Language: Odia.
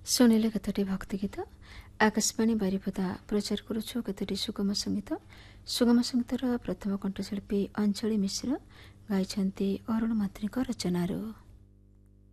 ଶୁଣିଲେ କେତୋଟି ଭକ୍ତି ଗୀତ। ଆକାଶବାଣୀ ବାରିପଦା ପ୍ରଚାର କରୁଛୁ କେତୋଟି ସୁଗମ ସଙ୍ଗୀତ। ସୁଗମ ସଙ୍ଗୀତର ପ୍ରଥମ କଣ୍ଠଶିଳ୍ପୀ ଅଞ୍ଜଳି ମିଶ୍ର ଗାଇଛନ୍ତି ଅରୁଣ ମାତ୍ରିଙ୍କ ରଚନାରୁ।